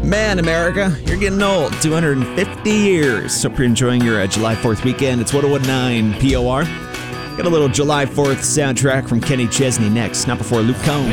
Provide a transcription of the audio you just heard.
Man, America, you're getting old. 250 years. Hope you're enjoying your July 4th weekend. It's 1019 POR. Got a little July 4th soundtrack from Kenny Chesney next, not before Luke Combs.